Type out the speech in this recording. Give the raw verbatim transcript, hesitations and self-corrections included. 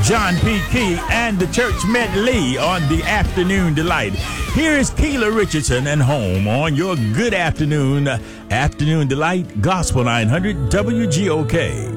John P. Key and the Church Medley on the Afternoon Delight. Here is Keela Richardson and Home on your Good Afternoon, Afternoon Delight, Gospel nine hundred W G O K.